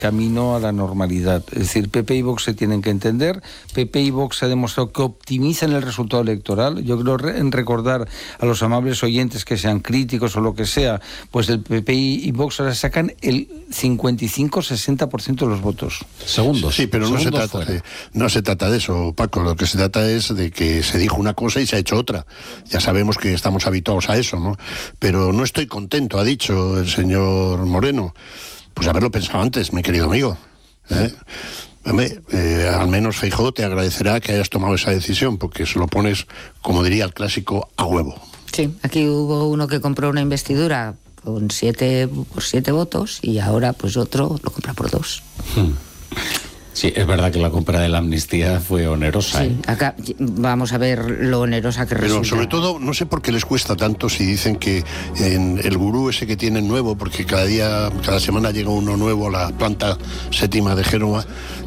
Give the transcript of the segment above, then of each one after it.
camino a la normalidad. Es decir, PP y Vox se tienen que entender. PP y Vox ha demostrado que optimizan el resultado electoral. Yo creo en recordar a los amables oyentes que sean críticos o lo que sea, pues el PP y Vox ahora sacan el 55-60% de los votos. Segundos. Sí, pero no se trata de eso, Paco. Lo que se trata es de que se dijo una cosa y se ha hecho otra. Ya sabemos que estamos habituados a eso, ¿no? Pero no estoy contento, ha dicho el señor Moreno. Pues haberlo pensado antes, mi querido amigo. Hombre, al menos Feijóo te agradecerá que hayas tomado esa decisión, porque se lo pones, como diría el clásico, a huevo. Sí, aquí hubo uno que compró una investidura por 7 votos y ahora pues otro lo compra por 2. Sí, es verdad que la compra de la amnistía fue onerosa. Sí, acá vamos a ver lo onerosa que resulta. Pero sobre todo, no sé por qué les cuesta tanto si dicen que en el gurú ese que tienen nuevo, porque cada semana llega uno nuevo a la planta séptima de Génova,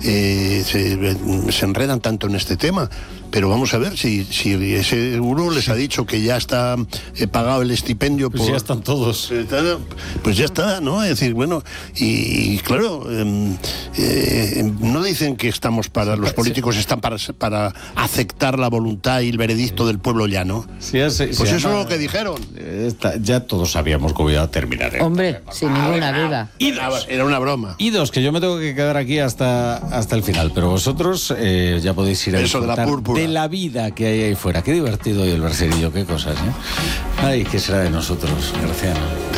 se enredan tanto en este tema. Pero vamos a ver si ese gurú les ha dicho que ya está pagado el estipendio. Pues ya están todos. Pues ya está, ¿no? Es decir, bueno, y claro, no dicen que estamos los políticos están para aceptar la voluntad y el veredicto del pueblo llano. Sí, pues eso es lo que dijeron. Ya todos sabíamos cómo iba a terminar. Hombre, sin ninguna duda. Era una broma. Y dos, que yo me tengo que quedar aquí hasta el final, pero vosotros ya podéis ir a eso disfrutar de la púrpura. De la vida que hay ahí fuera. Qué divertido hoy el Bercerillo, qué cosas, ¿eh? Ay, ¿qué será de nosotros, Graciano?